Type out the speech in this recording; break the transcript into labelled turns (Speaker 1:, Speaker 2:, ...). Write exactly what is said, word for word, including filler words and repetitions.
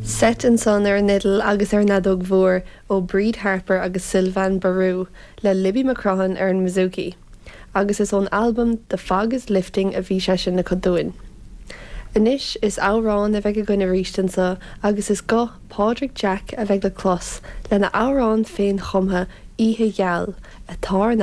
Speaker 1: Set an son ar nidal agus ar nadóg mhór ó Breed Harper agus Sylvain Barú le Libby McCrahan ar an Mizuki, agus is ón albumm The Fog is Lifting a bhí sé sin na Codúin. Inis is árán a bheith go gine rístansa agus is go Padraig Jack a bheith le clos le na árán féin chumtha ihe gheall a tar